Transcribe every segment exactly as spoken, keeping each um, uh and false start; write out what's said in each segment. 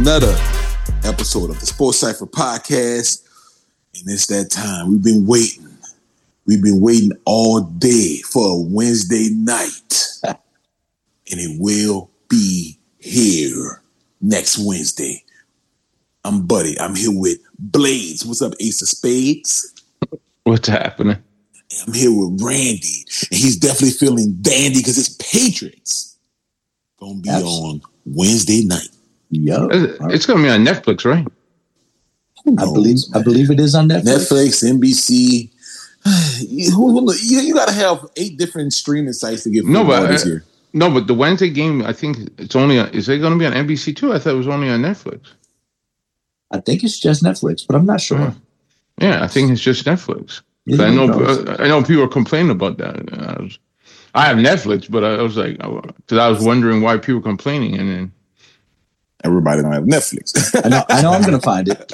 another episode of the Sports Cipher Podcast. And it's that time. We've been waiting. We've been waiting all day for a Wednesday night. And it will be here next Wednesday. I'm Buddy. I'm here with Blades. What's up, Ace of Spades? What's happening? I'm here with Randy. And he's definitely feeling dandy because it's Patriots. Gonna be Absolutely. on Wednesday night. Yep. It's gonna be on Netflix, right? I believe I believe it is on Netflix. Netflix, N B C. you, you, you got to have eight different streaming sites to get no, but this year. No, but the Wednesday game, I think it's only. On, is it going to be on N B C too? I thought it was only on Netflix. I think it's just Netflix, but I'm not sure. Yeah, yeah I think it's just Netflix. Yeah, I know. Uh, I know people are complaining about that. I, was, I have Netflix, but I was like, because I was wondering why people were complaining, and then everybody don't have Netflix. I know. I know. I'm going to find it.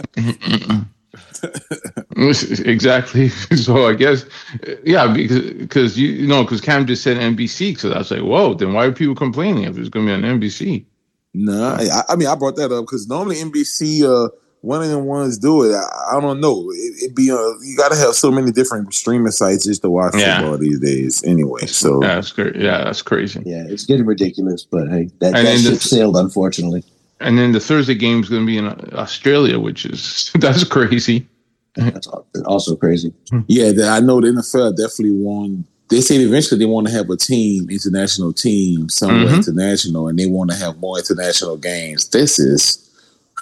Exactly. So I guess, yeah, because because you, you know, because Cam just said N B C, so I was like, whoa, then why are people complaining if it's going to be on N B C? No, I, I mean I brought that up because normally N B C, uh, one of them ones do it. I, I don't know. It, it be uh, you got to have so many different streaming sites just to watch yeah. football these days. Anyway, so yeah, that's crazy. Yeah, that's crazy. Yeah, it's getting ridiculous, but hey, that, that ship sailed, unfortunately. And then the Thursday game is going to be in Australia, which is that's crazy. That's also crazy. Yeah, the, I know the N F L definitely want. They said eventually they want to have a team, international team, somewhere mm-hmm. international, and they want to have more international games. This is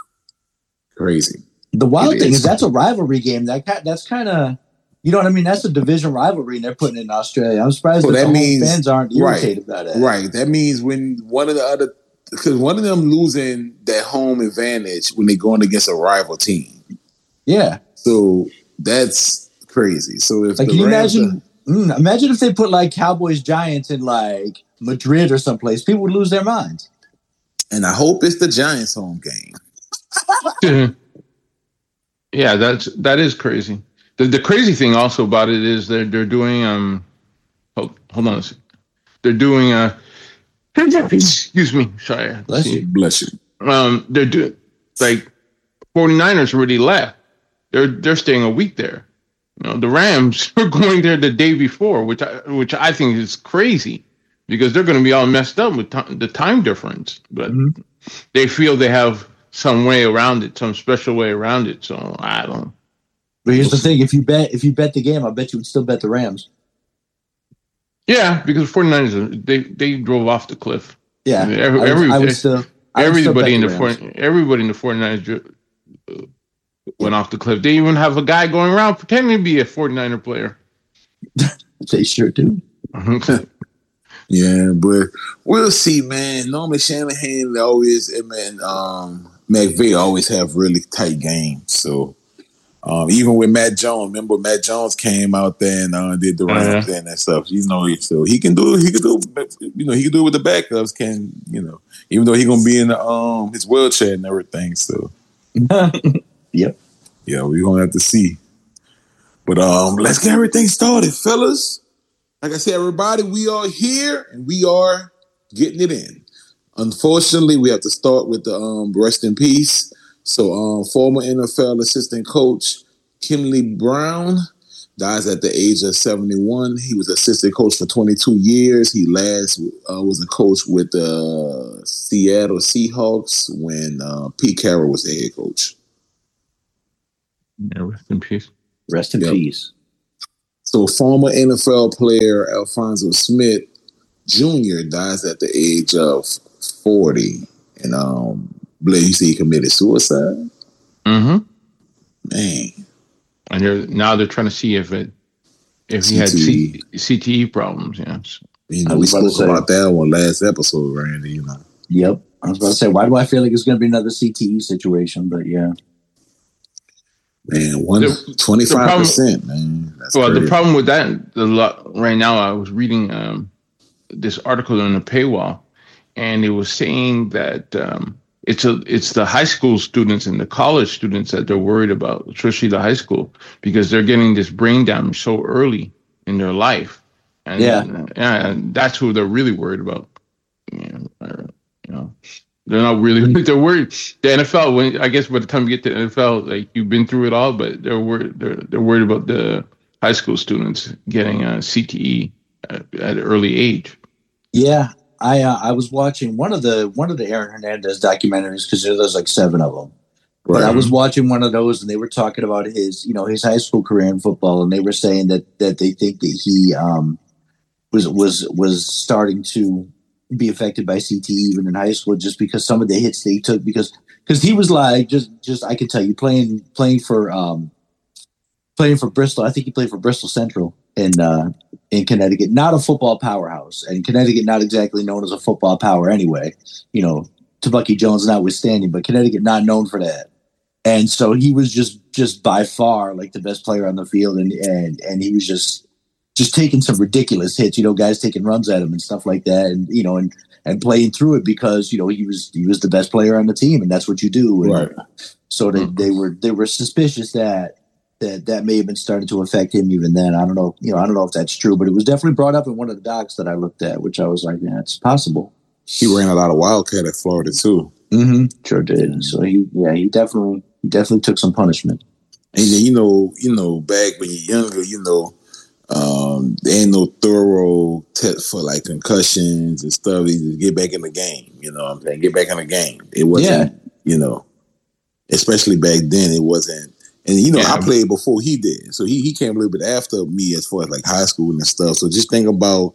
crazy. The wild it thing is. is that's a rivalry game. That that's kind of, you know what I mean. That's a division rivalry, and they're putting it in Australia. I'm surprised so that, that the means, fans aren't irritated right, about it. Right. That means when one of the other, because one of them losing that home advantage when they're going against a rival team. Yeah. So that's crazy. So if like, the can you Rams imagine? Are, mm, imagine if they put like Cowboys Giants in like Madrid or someplace, people would lose their minds. And I hope it's the Giants' home game. Yeah, that's that is crazy. The the crazy thing also about it is they're they're doing um hold, hold on a second. They're doing uh excuse me, sorry. Bless you. Bless you. Um they're doing like 49ers already left. They're they're staying a week there. You know, the Rams are going there the day before, which I which I think is crazy because they're going to be all messed up with t- the time difference. But mm-hmm. they feel they have some way around it, some special way around it. So I don't. But here's the thing: if you bet if you bet the game, I bet you would still bet the Rams. Yeah, because 49ers they they drove off the cliff. Yeah, every, I, would, every, I would still. I would everybody still in the, the everybody in the 49ers. Uh, went off the cliff. They even have a guy going around pretending to be a 49er player. They sure do. Yeah, but we'll see, man. Normally Shanahan always, and um, McVay always have really tight games. So um, even with Matt Jones, remember Matt Jones came out there and uh, did the Rams uh-huh. and that stuff. You know, so he can do. He can do. You know, he can do it with the backups. Can you know? Even though he's gonna be in the, um his wheelchair and everything. So. Yep. Yeah, we're gonna have to see. But um, let's get everything started, fellas. Like I said, everybody, we are here and we are getting it in. Unfortunately, we have to start with the um rest in peace. So um, former N F L assistant coach Kimley Brown dies at the age of seventy-one. He was assistant coach for twenty-two years. He last uh, was a coach with the uh, Seattle Seahawks when uh, Pete Carroll was the head coach. Yeah, rest in peace. Rest in yep. peace. So former N F L player Alphonso Smith Junior dies at the age of forty. And um Blair, you say he committed suicide? Mm-hmm. Man. And they're now they're trying to see if it if he C T E. had C- C T E problems, yes. You know, we spoke say, about that one last episode, Randy, you know. Yep. I was about to say, why do I feel like it's gonna be another C T E situation? But yeah. Man, one twenty-five percent, man. That's well, crazy. The problem with that, the lot right now, I was reading um, this article on the paywall, and it was saying that um, it's a it's the high school students and the college students that they're worried about, especially the high school, because they're getting this brain damage so early in their life, and yeah, and, and that's who they're really worried about. You know, you know. They're not really. They're worried. The N F L. When I guess by the time you get to the N F L, like you've been through it all, but they're worried. They're they're worried about the high school students getting a C T E at, at an early age. Yeah, I uh, I was watching one of the one of the Aaron Hernandez documentaries because there's like seven of them. Right. But I was watching one of those, and they were talking about his you know his high school career in football, and they were saying that that they think that he um was was was starting to be affected by C T E even in high school, just because some of the hits that he took, because because he was like just just I can tell you playing playing for um playing for Bristol. I think he played for Bristol Central in uh, in Connecticut, not a football powerhouse, and Connecticut not exactly known as a football power anyway. You know, Tubucky Jones notwithstanding, but Connecticut not known for that. And so he was just just by far like the best player on the field, and and and he was just. just taking some ridiculous hits, you know, guys taking runs at him and stuff like that. And, you know, and, and playing through it because, you know, he was, he was the best player on the team, and that's what you do. And right. So they, they were, they were suspicious that, that that may have been starting to affect him even then. I don't know, you know, I don't know if that's true, but it was definitely brought up in one of the docs that I looked at, which I was like, yeah, it's possible. He ran a lot of Wildcat at Florida too. Mm-hmm. Sure did. So he, yeah, he definitely, he definitely took some punishment. And then, you know, you know, back when you're younger, you know, Um, there ain't no thorough test for like concussions and stuff. You just get back in the game, you know what I'm saying? Get back in the game. It wasn't, yeah. you know, especially back then, it wasn't. And, you know, yeah. I played before he did. So he, he came a little bit after me as far as like high school and stuff. So just think about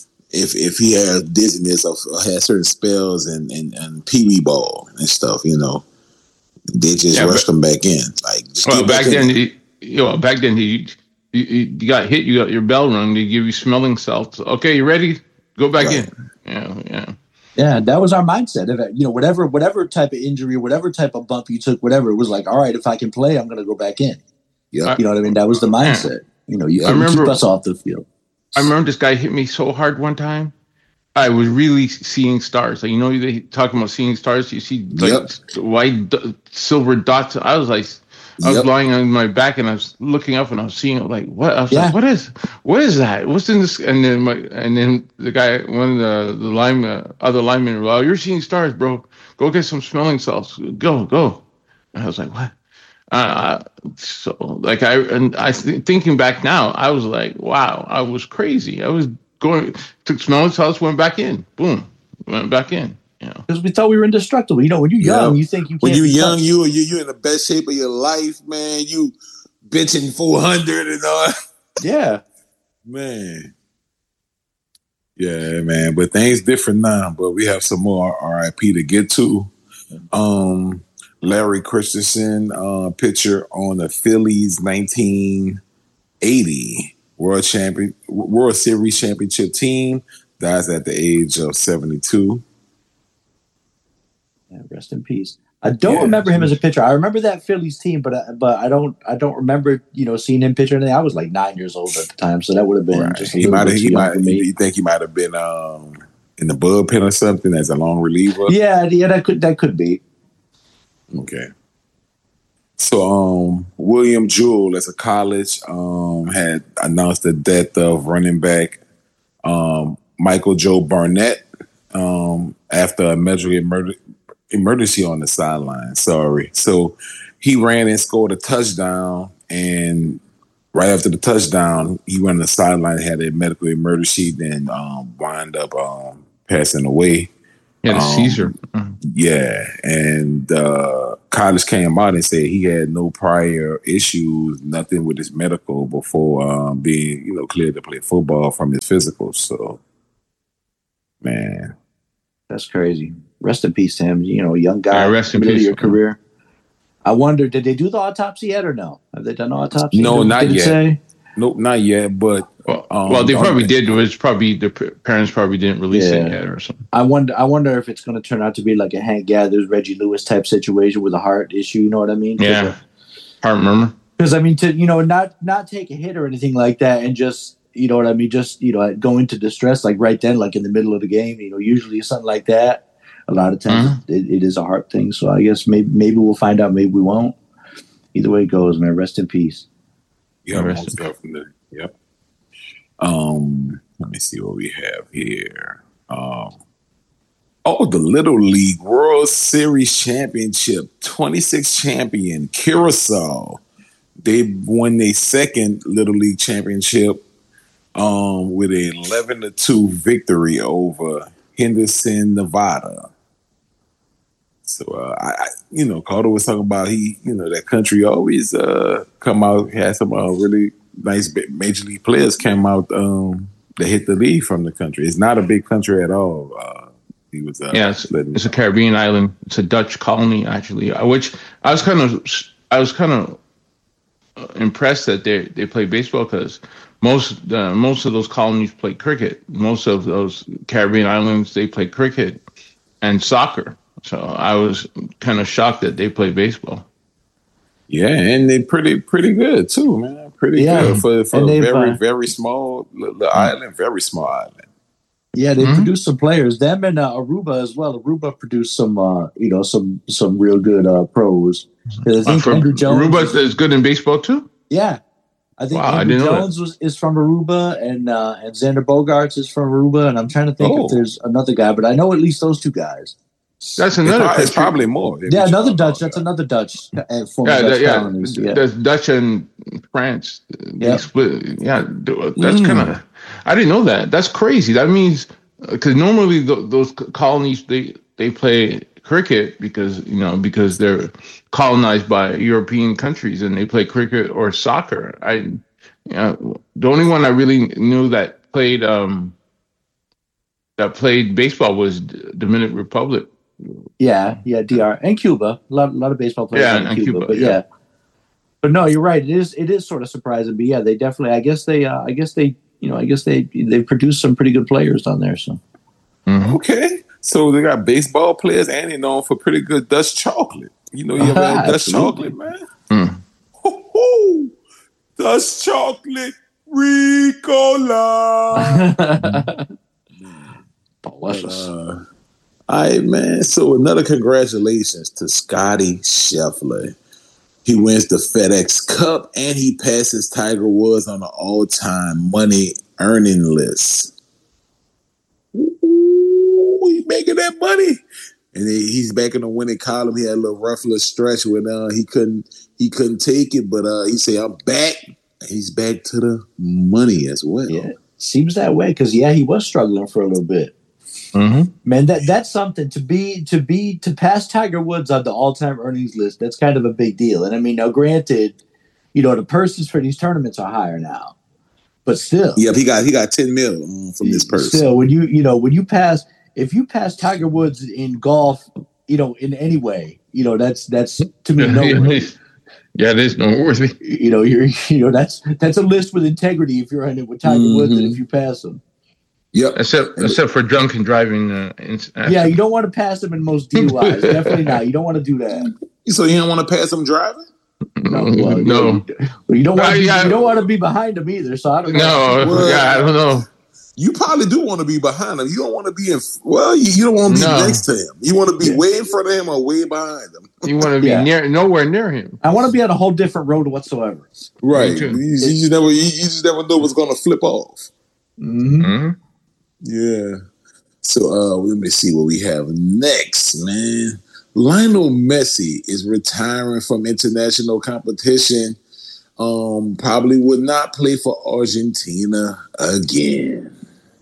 if if he had dizziness or had certain spells and, and, and pee-wee ball and stuff, you know, they just yeah, rushed but, him back in. Like, just well, get back, back then, in. he, you know, back then, he... You, you got hit, you got your bell rung, they give you smelling salts. Okay, you ready? Go back right. in. Yeah, yeah. Yeah, that was our mindset. If, you know, whatever whatever type of injury, whatever type of bump you took, whatever, it was like, all right, if I can play, I'm going to go back in. Yeah, You know what I mean? That was the mindset. You know, you couldn't keep us off the field. I remember this guy hit me so hard one time. I was really seeing stars. Like, you know, they talking about seeing stars. You see like yep. white, silver dots. I was like... I was yep. lying on my back and I was looking up and I was seeing it like what I was yeah. like what is what is that what's in this and then my and then the guy one of the the linemen uh, other linemen well you're seeing stars bro go get some smelling salts go go and I was like what uh, so like I and I th- thinking back now I was like wow I was crazy I was going took smelling salts went back in boom went back in. Because we thought we were indestructible. You know, when you're young, yeah. you think you can't. When you're young, you you you in the best shape of your life, man. You benching four hundred and all. Yeah, man. Yeah, man. But things different now. But we have some more R I P to get to. Um, Larry Christensen uh, picture on the Phillies nineteen eighty World Champion World Series championship team. Dies at the age of seventy-two. Yeah, rest in peace. I don't yeah, remember him as a pitcher. I remember that Phillies team, but I, but I don't I don't remember you know seeing him pitch or anything. I was like nine years old at the time, so that would have been right. just a he little bit too young for me. You think he might have been um, in the bullpen or something as a long reliever? Yeah, yeah, that could that could be. Okay. So um, William Jewell, as a college, um, had announced the death of running back um, Michael Joe Barnett um, after a major murder. emergency on the sideline. Sorry. So he ran and scored a touchdown, and right after the touchdown, he went on the sideline, had a medical emergency, then um, wound up um, passing away. Yeah, um, seizure. Mm-hmm. Yeah, and uh, college came out and said he had no prior issues, nothing with his medical before um, being, you know, cleared to play football from his physical. So, man, that's crazy. Rest in peace to him. You know, young guy, yeah, rest in middle peace. of your career. I wonder, did they do the autopsy yet or no? Have they done the autopsy? No, did, not did yet. Say? Nope, not yet. But well, um, well they probably did. It was probably the parents probably didn't release yeah. it yet or something. I wonder. I wonder if it's going to turn out to be like a Hank Gathers, Reggie Lewis type situation with a heart issue. You know what I mean? Yeah, heart murmur. Because I mean, to you know, not not take a hit or anything like that, and just you know what I mean, just you know, go into distress like right then, like in the middle of the game. You know, usually something like that. A lot of times mm-hmm. it, it is a heart thing. So I guess maybe maybe we'll find out. Maybe we won't. Either way it goes, man. Rest in peace. Yeah, most definitely. Yep. Um, let me see what we have here. Um, Oh, the Little League World Series Championship, twenty-six champion Curacao. They won their second Little League championship um, with an eleven to two victory over Henderson, Nevada. So, uh, I, I, you know, Carter was talking about he, you know, that country always uh, come out, had some uh, really nice major league players came out um, that hit the league from the country. It's not a big country at all. Uh, he was, uh, yeah, it's, it's a Caribbean island. It's a Dutch colony, actually, which I was kind of, I was kind of impressed that they they play baseball because most uh, most of those colonies play cricket. Most of those Caribbean islands they play cricket and soccer. So I was kind of shocked that they play baseball. Yeah, and they're pretty pretty good too, man. Pretty yeah. good for, for a very uh, very small little mm-hmm. island, very small island. Yeah, they mm-hmm. produced some players. Them and uh, Aruba as well. Aruba produced some, uh, you know, some some real good uh, pros. I think uh, Andrew Jones Aruba is good in baseball too. Yeah, I think wow, Andrew Jones was, is from Aruba, and uh, and Xander Bogaerts is from Aruba, and I'm trying to think oh. if there's another guy, but I know at least those two guys. That's another. It's probably more. Yeah, another Dutch. That's another Dutch. Uh, yeah, Dutch yeah, colonies. yeah. There's Dutch and France. They yep. split. Yeah, that's mm. kind of. I didn't know that. That's crazy. That means because normally th- those colonies they they play cricket because you know because they're colonized by European countries and they play cricket or soccer. I, you know, the only one I really knew that played um that played baseball was Dominican Republic. Yeah, yeah, D R and Cuba. A lot, a lot of baseball players yeah, in and Cuba, Cuba, but yeah. yeah. But no, you're right. It is, it is sort of surprising. But yeah, they definitely. I guess they, uh, I guess they, you know, I guess they, they produced some pretty good players down there. So mm-hmm. okay, so they got baseball players, and they're known for pretty good Dutch chocolate. You know, you ever had Dutch chocolate, man? Mm. Ho-ho! Dutch chocolate, Ricola. Delicious. Uh, all right, man. So another congratulations to Scotty Scheffler. He wins the FedEx Cup and he passes Tiger Woods on the all-time money earning list. Ooh, he making that money. And he, he's back in the winning column. He had a little rough little stretch when uh, he couldn't he couldn't take it, but uh, he said, "I'm back." And he's back to the money as well. Yeah, seems that way because yeah, he was struggling for a little bit. Mm-hmm. Man, that that's something to be to be to pass Tiger Woods on the all-time earnings list. That's kind of a big deal. And I mean, now granted, you know the purses for these tournaments are higher now, but still, yeah, he got he got ten mil um, from this purse. Still, when you you know when you pass, if you pass Tiger Woods in golf, you know in any way, you know that's that's to me noteworthy. Yeah, it is noteworthy. You know, you're you know that's that's a list with integrity if you're in it with Tiger mm-hmm. Woods and if you pass him. Yep. Except except for drunken driving. Uh, yeah, you don't want to pass them in most D U Is. Definitely not. You don't want to do that. So you don't want to pass them driving? No, well, no. You, well, you don't want to. Be, you don't want to be behind them either. So I don't know. No, well, yeah, I don't know. You probably do want to be behind him. You don't want to be in. Well, you, you don't want to be no. next to him. You want to be yeah. way in front of him or way behind him. You want to be yeah. near, nowhere near him. I want to be on a whole different road whatsoever. Right. You, you, just never. You, you just never know what's going to flip off. Mm-hmm. Mm-hmm. Yeah. So uh, let me see what we have next, man. Lionel Messi is retiring from international competition. Um, probably would not play for Argentina again.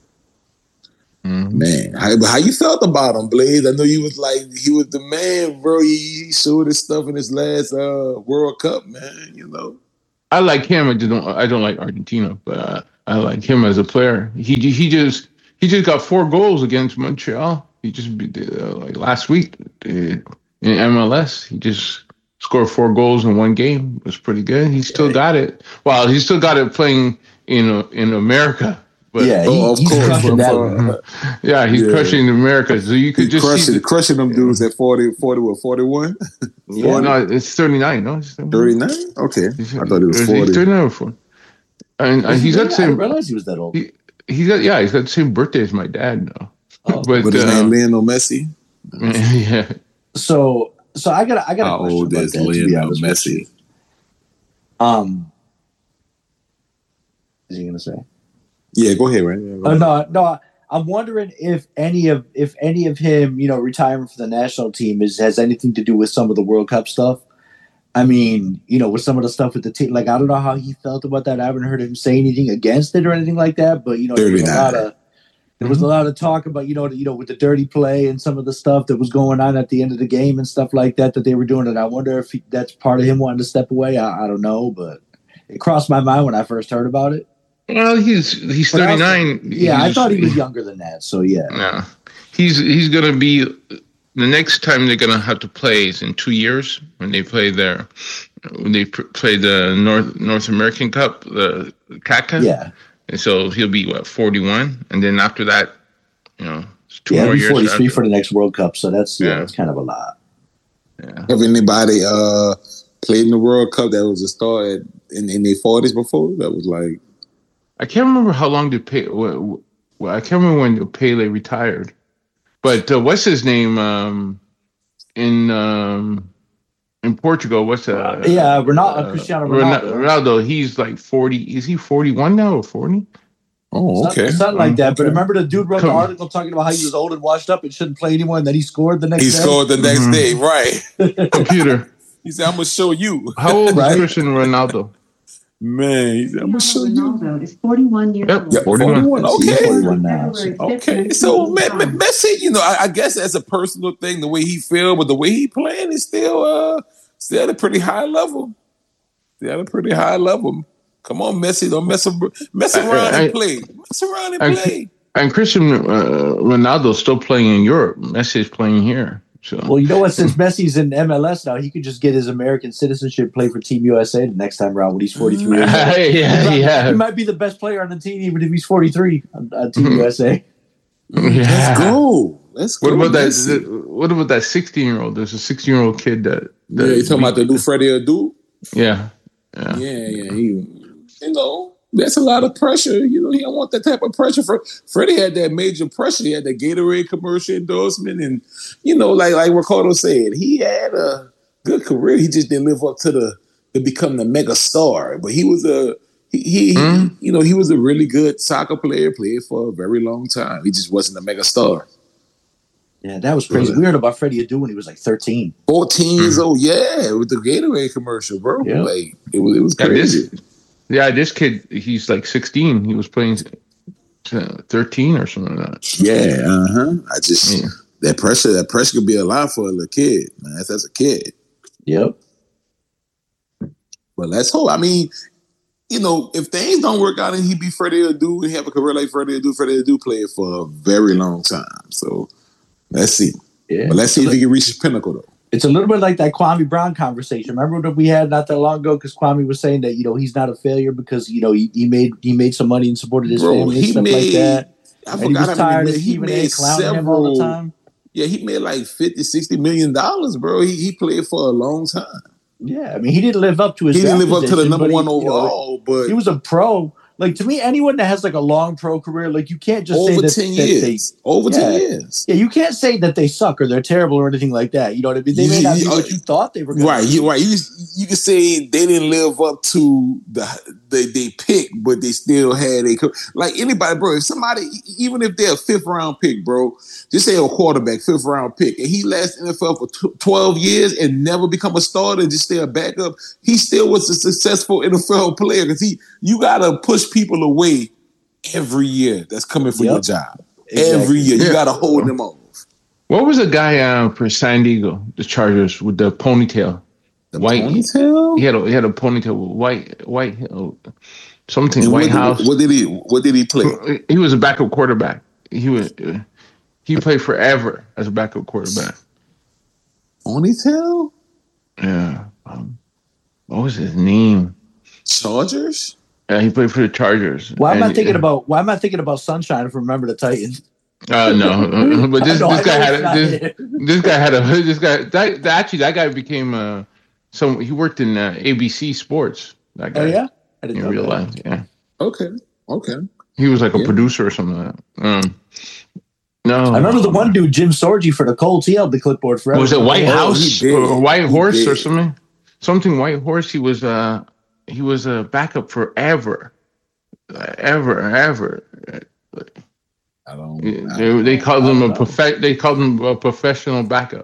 Mm-hmm. Man, how, how you felt about him, Blaze? I know you was like he was the man, bro. He, he showed his stuff in his last uh, World Cup, man. You know, I like him. I just don't. I don't like Argentina, but uh, I like him as a player. He he just. He just got four goals against Montreal. He just uh, like last week uh, in M L S. He just scored four goals in one game. It was pretty good. He still got it. Well, he still got it playing in uh, in America. But, yeah, he, oh, of he's course. crushing that one. Yeah, he's yeah. crushing America. So you could he's just crushing, see the, crushing them dudes at forty, forty or forty-one. Yeah, no, it's thirty-nine. No, thirty-nine. Okay, I thought it was forty. He's thirty-nine or forty. And, and he's got the same. I didn't realize he was that old. He, He's got yeah, he's got the same birthday as my dad now. Oh. But, but his uh, name Lionel Messi. Yeah. So so I got I got a How question old about is that, Lionel Messi? Um, is he gonna say? Yeah, go ahead, right? Yeah, go uh, no, no. I'm wondering if any of if any of him, you know, retiring from the national team is has anything to do with some of the World Cup stuff. I mean, you know, with some of the stuff with the team, like I don't know how he felt about that. I haven't heard him say anything against it or anything like that. But you know, there was a lot of there was a lot of talk about you know, you know, with the dirty play and some of the stuff that was going on at the end of the game and stuff like that that they were doing. And I wonder if he, that's part of him wanting to step away. I, I don't know, but it crossed my mind when I first heard about it. Well, he's he's thirty-nine. Also, yeah, he's, I thought he was younger than that. So yeah, yeah, he's he's gonna be the next time they're gonna have to play is in two years when they play their when they pr- play the North North American Cup, the C A C A. Yeah, and so he'll be what forty-one, and then after that, you know, it's two yeah, more years. forty-three after. for the next World Cup. So that's yeah, yeah. that's kind of a lot. Yeah. Have anybody uh, played in the World Cup that was a star at, in in their forties before? That was like. I can't remember how long did Pele. Well, I can't remember when Pele retired, but uh, what's his name um, in um, in Portugal? What's uh, yeah, Ronaldo, uh, Cristiano Ronaldo. Ronaldo. He's like forty. Is he forty-one now or forty? Oh, okay, something, something like that. Okay. But remember, the dude wrote the article talking about how he was old and washed up and shouldn't play anymore, and then he scored the next. He day? scored the next mm-hmm. day, right? Computer. He said, "I'm gonna show you." How old right? is Cristiano Ronaldo? Man, he's, I'm gonna show Ronaldo you. is forty-one years yep, old. Yep, forty-one. forty-one. Okay. forty-one now. Okay. So, man, man, Messi, you know, I, I guess that's a personal thing, the way he feel, but the way he playing is still, uh, still at a pretty high level. Still at a pretty high level. Come on, Messi, don't mess, mess around I, and play. Mess around and I, play. And Cristiano uh, Ronaldo's still playing in Europe. Messi is playing here. So. Well, you know what? Since Messi's in M L S now, he could just get his American citizenship, play for Team U S A the next time around when he's forty-three. years old. yeah, he, yeah. he might be the best player on the team, even if he's forty-three on, on Team U S A. Yeah. Let's go. Let's go. What about Messi. that? What about that sixteen-year-old? There's a sixteen-year-old kid that. that Yeah, you talking about the new Freddie Adu? Yeah. Yeah, yeah. yeah. He, you know, that's a lot of pressure. You know, he don't want that type of pressure. For Freddie had that major pressure. He had that Gatorade commercial endorsement, and you know, like like Ricardo said, he had a good career. He just didn't live up to the to become the mega star. But he was a he, he, mm. he you know he was a really good soccer player. Played for a very long time. He just wasn't a mega star. Yeah, that was crazy. We heard about Freddie Adu when he was like thirteen. fourteen mm. years old. Yeah, with the Gatorade commercial, bro. Yep. Like it was it was crazy. Yeah, Yeah, this kid, he's like sixteen. He was playing thirteen or something like that. Yeah, uh-huh. I just, yeah. that pressure, that pressure could be a lot for a little kid, man. That's, that's a kid. Yep. But let's hope. I mean, you know, if things don't work out and he be Freddie Adu and have a career like Freddie Adu, Freddie Adu played for a very long time. So let's see. Yeah. But let's see if he can reach his pinnacle, though. It's a little bit like that Kwame Brown conversation. Remember that we had not that long ago because Kwame was saying that, you know, he's not a failure because, you know, he, he made he made some money and supported his Bro, family and stuff made, like that. I and forgot he was tired of Stephen A. clowning several, him all the time. Yeah, he made like fifty, sixty million dollars, bro. He he played for a long time. Yeah, I mean, he didn't live up to his He didn't live up to the number he, one you know, overall, but he was a pro. Like, to me, anyone that has like a long pro career, like you can't just over say ten that, years. That they, over yeah, ten years. Yeah, you can't say that they suck or they're terrible or anything like that. You know what I mean? They may not be what you thought they were going right, to be. You, right. You you can say they didn't live up to the they they pick, but they still had a like anybody, bro. If somebody, even if they're a fifth round pick, bro, just say a quarterback, fifth round pick, and he lasted in the N F L for twelve years and never become a starter and just stay a backup, he still was a successful N F L player because he you gotta push people away every year that's coming for yep. your job. Exactly. Every year. You yeah. got to hold them off. What was the guy uh, for San Diego, the Chargers, with the ponytail? The white ponytail? He had a, he had a ponytail with white, white, uh, something, and White what House. Did he, what did he What did he play? He was a backup quarterback. He was uh, He played forever as a backup quarterback. Ponytail? Yeah. Um, what was his name? Chargers? Yeah, he played for the Chargers. Why am and, I thinking uh, about Why am I thinking about Sunshine from Remember the Titans? Uh, no, but this, no, this guy had a, this, this guy had a this guy that, actually that guy became uh some he worked in uh, A B C Sports. That guy. Oh yeah, I didn't in know real that. life. Yeah. Okay. Okay. He was like a yeah. producer or something like that. Um, no, I remember the one dude, Jim Sorgi, for the Colts. He held the clipboard forever. Was it White oh, House or White Horse he or something? Something White Horse. He was uh he was a backup forever. Ever, ever. I don't. They, I don't they know. called I him don't a know. profe- They called him a professional backup.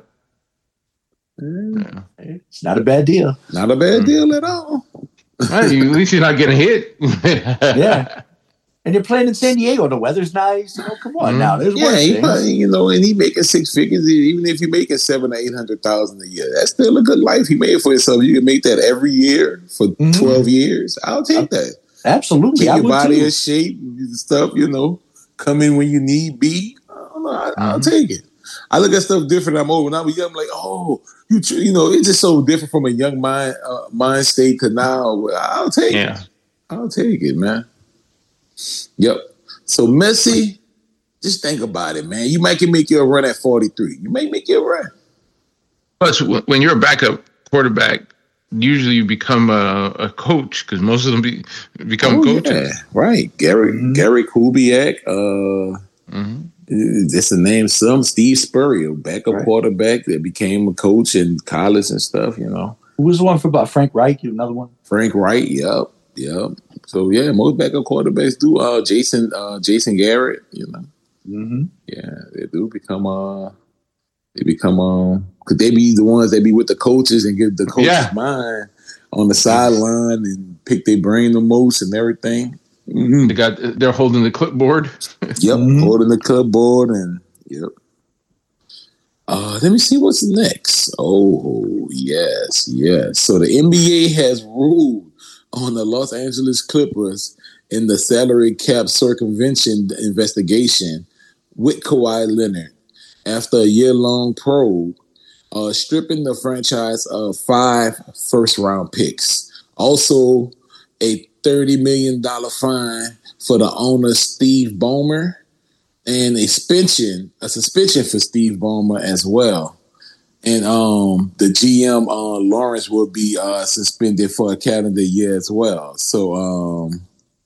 Mm. Yeah. It's not a bad deal. Not a bad Mm. deal at all. Right, at least you're not getting hit. Yeah. And you're playing in San Diego. The weather's nice. You know, come on Mm. now. There's Yeah, worse he things. probably, you know, and he making six figures. Even if you making seven or eight hundred thousand a year, that's still a good life he made for himself. You can make that every year for Mhm. twelve years. I'll take that. Absolutely. Keep I your would body too. in shape, stuff. You know, come in when you need be. I don't know. I, I'll Mhm. take it. I look at stuff different. I'm old. When I was young, I'm like, oh, you, tr- you know, it's just so different from a young mind uh, mind state to now. Well, I'll take Yeah. it. I'll take it, man. Yep. So Messi, just think about it, man. You might can make you a run at forty-three. You may make you a run. Plus, w- when you're a backup quarterback, usually you become a, a coach because most of them be, become Oh, coaches. yeah. Right. Gary Mhm. Gary Kubiak, uh Mm-hmm. just to name some, Steve Spurrier, backup Right. quarterback that became a coach in college and stuff, you know. Who was the one for about Frank Reich? Another one? Frank Wright, yep, yep. So yeah, most backup quarterbacks do. Uh, Jason, uh, Jason Garrett, you know, Mm-hmm. yeah, they do become. Uh, they become. Um, could they be the ones that be with the coaches and give the coaches Yeah. mind on the sideline and pick their brain the most and everything? Mm-hmm. They got they're holding the clipboard. Yep, Mhm. holding the clipboard and yep. Uh, let me see what's next. Oh, yes, yes. So the N B A has ruled on the Los Angeles Clippers in the salary cap circumvention investigation with Kawhi Leonard after a year-long probe, uh, stripping the franchise of five first-round picks. Also, a thirty million dollars fine for the owner, Steve Ballmer, and a suspension, a suspension for Steve Ballmer as well. And um, the G M, uh, Lawrence, will be uh, suspended for a calendar year as well. So um,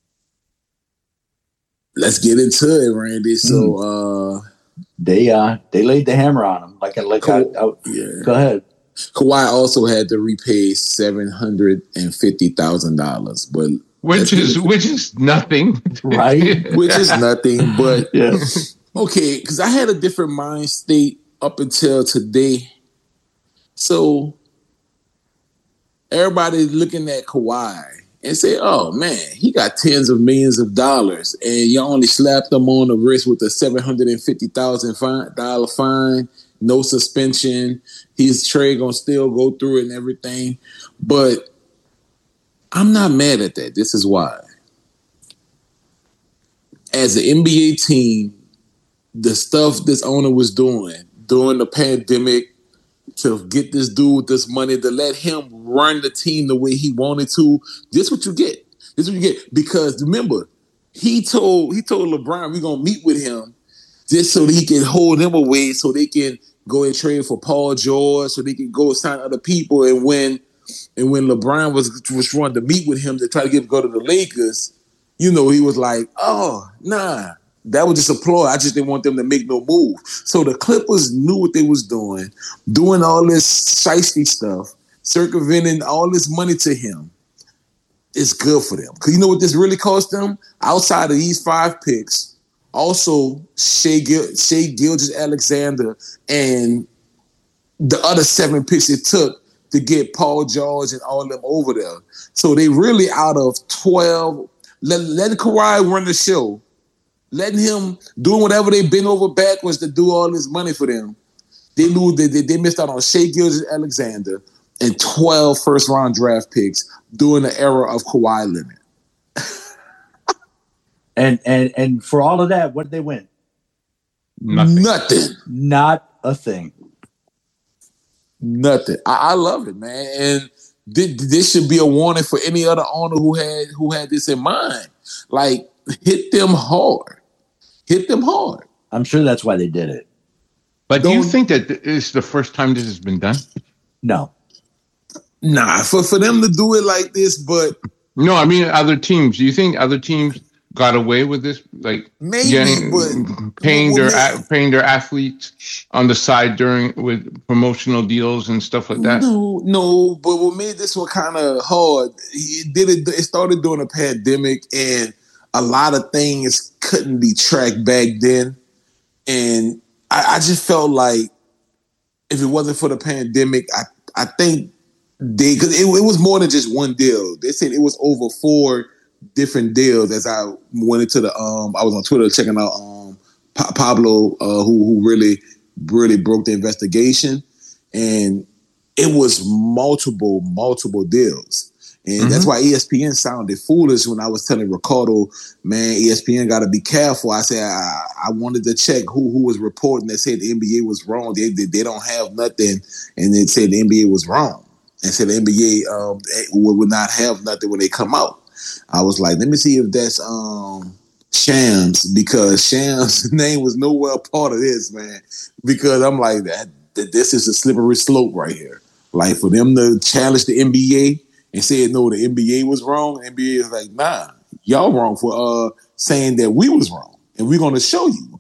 let's get into it, Randy. So uh, They uh they laid the hammer on him. Like I like I, Ka- I, yeah. go ahead. Kawhi also had to repay seven hundred and fifty thousand dollars, but Which is which is nothing, Right. which is nothing. But Yeah. okay, because I had a different mind state up until today. So everybody's looking at Kawhi and say, oh man, he got tens of millions of dollars and you only slapped him on the wrist with a seven hundred fifty thousand dollars fine, no suspension. His trade gonna still go through it and everything. But I'm not mad at that. This is why. As an N B A team, the stuff this owner was doing during the pandemic to get this dude this money, to let him run the team the way he wanted to, this what you get. This what you get. Because remember, he told he told LeBron we're gonna meet with him just so that he can hold him away, so they can go and trade for Paul George, so they can go sign other people. And when and when LeBron was was trying to meet with him to try to get go to the Lakers, you know, he was like, oh, nah. That was just a ploy. I just didn't want them to make no move. So the Clippers knew what they was doing, doing all this shiesty stuff, circumventing all this money to him. It's good for them. Because you know what this really cost them? Outside of these five picks, also Shea, Gil- Shea Gilgeous-Alexander and the other seven picks it took to get Paul George and all them over there. So they really out of twelve, let, letting Kawhi run the show, letting him doing whatever they bent over backwards to do all this money for them. They knew that they, they missed out on Shea Gilgeous-Alexander and twelve first-round draft picks during the era of Kawhi Leonard. And and and for all of that, what did they win? nothing. Nothing. Not a thing. Nothing. I, I love it, man. And th- this should be a warning for any other owner who had who had this in mind. Like, hit them hard. Hit them hard. I'm sure that's why they did it. But do you Don't- think that it's the first time this has been done? No. Nah, for, for them to do it like this, but No, I mean other teams. Do you think other teams got away with this? Like maybe, getting, but paying well, their well, a- paying their athletes on the side during with promotional deals and stuff like that. No, no, but what made this one kind of hard, it did it, it started during a pandemic, and a lot of things couldn't be tracked back then. And I, I just felt like if it wasn't for the pandemic, I, I think they, because it, it was more than just one deal. They said it was over four different deals. As I went into the, um, I was on Twitter checking out um, pa- Pablo, uh, who who really, really broke the investigation. And it was multiple, multiple deals. And mm-hmm. that's why E S P N sounded foolish when I was telling Ricardo, man, E S P N got to be careful. I said, I, I wanted to check who who was reporting that said the N B A was wrong. They, they, they don't have nothing. And they said the N B A was wrong. And said the N B A um, would not have nothing when they come out. I was like, let me see if that's um, Shams, because Shams' name was nowhere part of this, man. Because I'm like, that, that this is a slippery slope right here. Like, for them to challenge the N B A and said, no, the N B A was wrong. The N B A is like, nah, y'all wrong for uh, saying that we was wrong. And we're going to show you.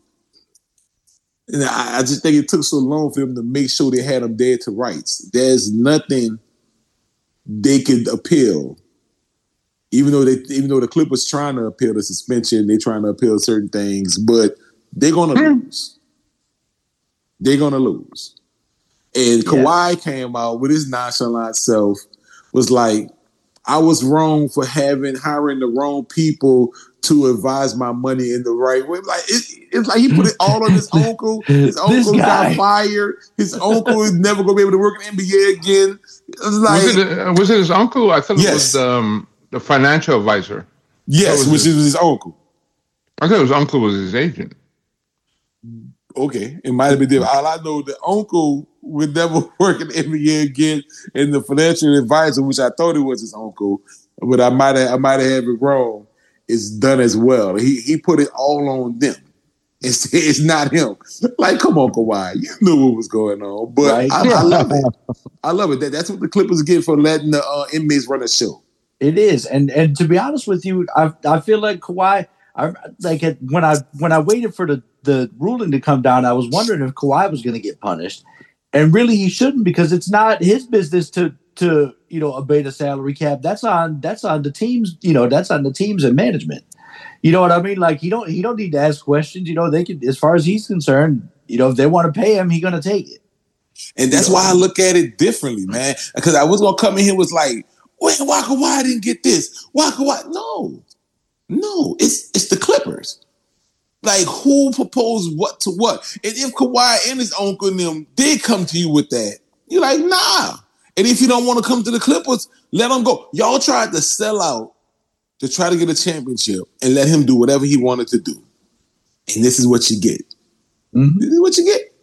And I, I just think it took so long for them to make sure they had them dead to rights. There's nothing they could appeal. Even though they, even though the Clippers trying to appeal the suspension, they're trying to appeal certain things, but they're going to lose. They're going to lose. And yeah. Kawhi came out with his nonchalant self, was like, I was wrong for having hiring the wrong people to advise my money in the right way. Like it, it's like he put it all on his uncle. His uncle got fired. His uncle is never gonna be able to work in the N B A again. It was like, was it, uh, was it his uncle? I thought yes. it was um, the financial advisor. Yes, which is his uncle. I thought his uncle was his agent. Okay, it might have been different. All I know, the uncle would never work in the N B A again, and the financial advisor, which I thought it was his uncle, but I might have I might have it wrong, is done as well. He he put it all on them. It's it's not him. Like, come on, Kawhi, you knew what was going on, but right? I, I love it. I love it. That, that's what the Clippers get for letting the uh, inmates run a show. It is, and and to be honest with you, I I feel like Kawhi. I like it, when I when I waited for the, the ruling to come down, I was wondering if Kawhi was going to get punished, and really he shouldn't, because it's not his business to to you know obey the salary cap. That's on that's on the teams. You know that's on the teams and management. You know what I mean? Like he don't he don't need to ask questions. You know they can, as far as he's concerned. You know if they want to pay him, he's going to take it. And that's you know? why I look at it differently, man. Because I was going to come in here was like, wait, why Kawhi didn't get this? Why Kawhi? No. No, it's it's the Clippers. Like, who proposed what to what? And if Kawhi and his uncle and them did come to you with that, you're like, nah. And if you don't want to come to the Clippers, let them go. Y'all tried to sell out to try to get a championship and let him do whatever he wanted to do. And this is what you get. Mm-hmm. This is what you get.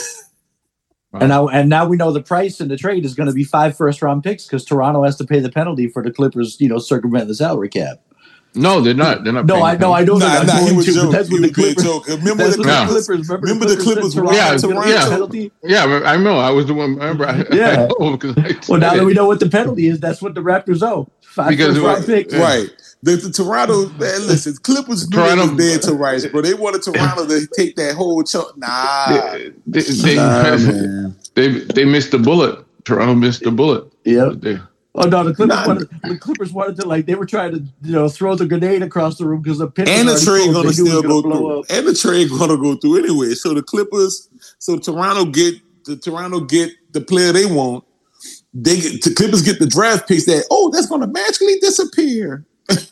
And now, and now we know the price in the trade is going to be five first round picks because Toronto has to pay the penalty for the Clippers, you know, circumvent the salary cap. No, they're not. They're not. No, I know. I know. Nah, they're nah, not he was to, joking. That's what he the Clippers. Remember the Clippers. Clippers. Remember, remember the Clippers. Clippers yeah, Toronto yeah, penalty. Yeah, I know. I was the one. Remember? I, yeah. I know, I well, now that we know what the penalty is, that's what the Raptors owe. Five because first round picks. Right. The, the Toronto, man, listen, Clippers knew Toronto, they was dead to rights, bro. They wanted Toronto to take that whole chunk. Nah, they they, they, nah, man. they they missed the bullet. Toronto missed the bullet. Yeah. Oh no, the Clippers, nah. wanted, the Clippers wanted to like they were trying to you know throw the grenade across the room because the pin and the trade going to still go through, up. and the trade going to go through anyway. So the Clippers, so Toronto get the Toronto get the player they want. They get the Clippers get the draft picks that oh that's going to magically disappear.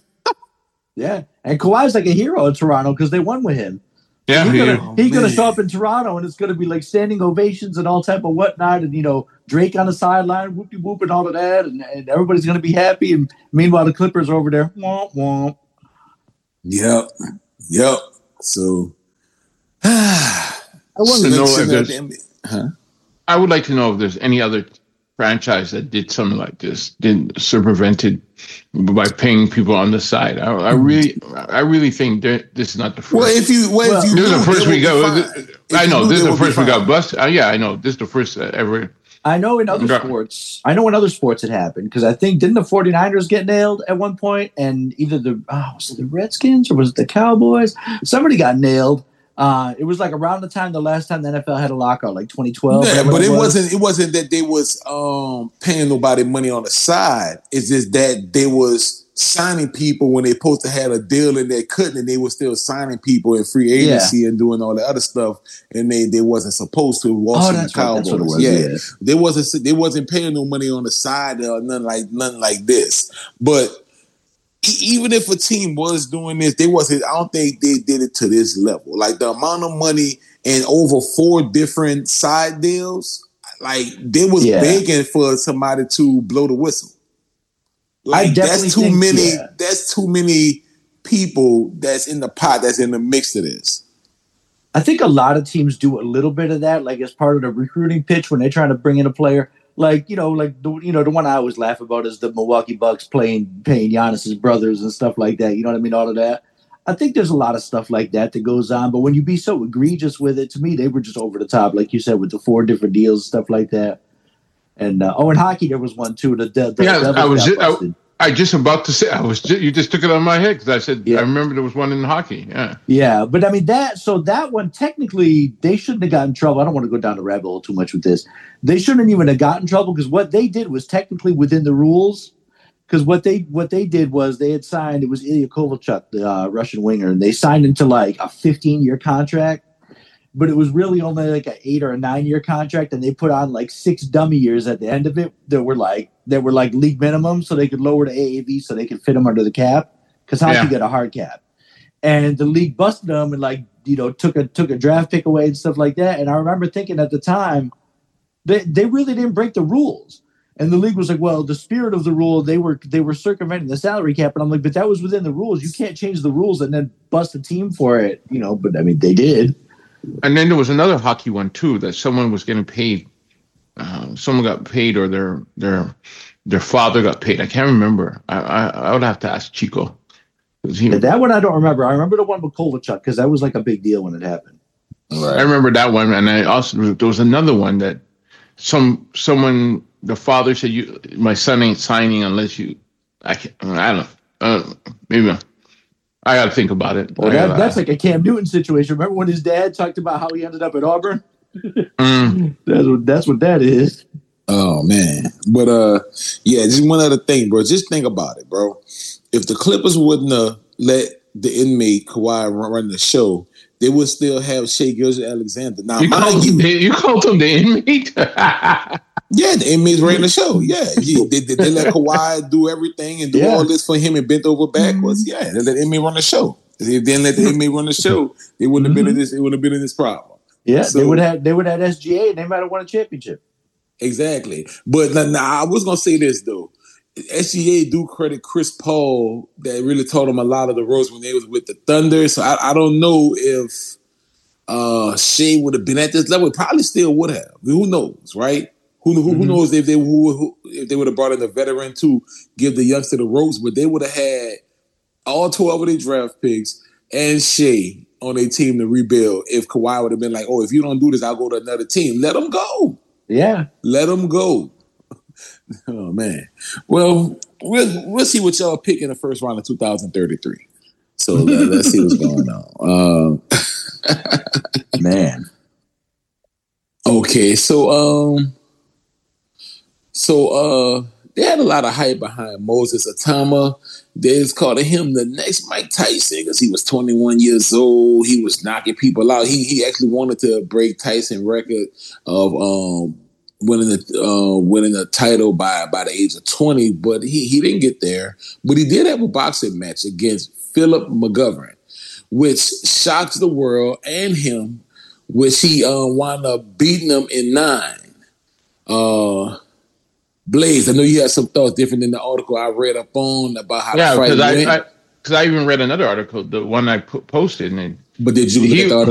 Yeah, and Kawhi's like a hero in Toronto because they won with him. Yeah, he's gonna, oh, he's gonna show up in Toronto and it's gonna be like standing ovations and all type of whatnot, and you know Drake on the sideline, whoopty whoop and all of that, and, and everybody's gonna be happy. And meanwhile, the Clippers are over there, womp womp. Yep, yep. So I want to know if there's. Huh? I would like to know if there's any other franchise that did something like this, did circumvented by paying people on the side. I, I really, I really think that this is not the first. Well, if you, well, well if you this do, is the first we got. I know this is the first we got fine. busted. Uh, yeah, I know this is the first uh, ever. I know in other got, sports, I know in other sports it happened because I think didn't the 49ers get nailed at one point, and either the oh, was it the Redskins or was it the Cowboys? Somebody got nailed. Uh, it was like around the time the last time the N F L had a lockout, like twenty twelve. Yeah, but it, it was. wasn't. It wasn't that they was um, paying nobody money on the side. It's just that they was signing people when they supposed to have a deal and they couldn't, and they were still signing people in free agency yeah. and doing all the other stuff, and they, they wasn't supposed to. Washington oh, Cowboys, right. was, yeah. yeah, they wasn't they wasn't paying no money on the side or nothing like nothing like this. But even if a team was doing this, they wasn't. I don't think they did it to this level. Like the amount of money and over four different side deals, like they was yeah. begging for somebody to blow the whistle. Like that's too think, many. Yeah. That's too many people that's in the pot. That's in the mix of this. I think a lot of teams do a little bit of that, like as part of the recruiting pitch when they're trying to bring in a player. Like you know, like the you know the one I always laugh about is the Milwaukee Bucks playing paying Giannis's brothers and stuff like that. You know what I mean? All of that. I think there's a lot of stuff like that that goes on. But when you be so egregious with it, to me, they were just over the top, like you said, with the four different deals, stuff like that. And uh, oh, in hockey there was one too. The, the, the yeah, I was just, I, I just about to say I was just, you just took it on my head because I said yeah. I remember there was one in hockey. Yeah, yeah, but I mean that. So that one technically they shouldn't have gotten in trouble. I don't want to go down the rabbit hole too much with this. They shouldn't even have gotten in trouble because what they did was technically within the rules. Because what they what they did was they had signed. It was Ilya Kovalchuk, the uh, Russian winger, and they signed into like a fifteen year contract. But it was really only like an eight or a nine year contract, and they put on like six dummy years at the end of it that were like that were like league minimum, so they could lower the A A V so they could fit them under the cap. Because how yeah. you get a hard cap? And the league busted them and like you know took a took a draft pick away and stuff like that. And I remember thinking at the time, they they really didn't break the rules. And the league was like, well, the spirit of the rule, they were they were circumventing the salary cap. And I'm like, but that was within the rules. You can't change the rules and then bust a team for it, you know. But I mean, they did. And then there was another hockey one too that someone was getting paid. Uh, someone got paid, or their their their father got paid. I can't remember. I I, I would have to ask Chico. He, that one I don't remember. I remember the one with Kovalchuk because that was like a big deal when it happened. Right. I remember that one, and I also there was another one that some someone the father said, "You, my son ain't signing unless you." I can't, I don't. Uh, maybe. I got to think about it. Well, that, that's like a Cam Newton situation. Remember when his dad talked about how he ended up at Auburn? Mm. that's what that's what that is. Oh man, but uh, yeah, just one other thing, bro. Just think about it, bro. If the Clippers wouldn't have let the inmate Kawhi run, run the show, they would still have Shai Gilgeous-Alexander. Now, you called, you, you called him the inmate. Yeah, the inmates ran the show. Yeah, yeah. They, they, they let Kawhi do everything and do yeah. all this for him and bent over backwards. Yeah, they let the inmate run the show. If they didn't let the inmate run the show, they wouldn't have been in this. It wouldn't have been in this problem. Yeah, so, they would have. They would have S G A, and they might have won a championship. Exactly. But now, now I was gonna say this though. S G A do credit Chris Paul that really taught him a lot of the ropes when they was with the Thunder. So I, I don't know if uh, Shai would have been at this level. Probably still would have. Who knows, right? Who, who, mm-hmm. who knows if they who, who, if they would have brought in a veteran to give the youngster the ropes, but they would have had all twelve of their draft picks and Shai on their team to rebuild. If Kawhi would have been like, "Oh, if you don't do this, I'll go to another team." Let them go. Yeah, let them go. Oh man. Well, we'll we'll see what y'all pick in the first round of two thousand thirty-three. So uh, let's see what's going on. Um, man. Okay, so um. So uh, they had a lot of hype behind Moses Atama. They was calling him the next Mike Tyson because he was twenty-one years old. He was knocking people out. He he actually wanted to break Tyson's record of um, winning the uh, winning a title by by the age of twenty, but he he didn't get there. But he did have a boxing match against Philip McGovern, which shocked the world and him, which he uh, wound up beating him in nine. Uh, Blaze, I know you had some thoughts different than the article I read up on about how yeah, the fight because went. I, I, I even read another article, the one I po- posted. And but did you he, look at the article?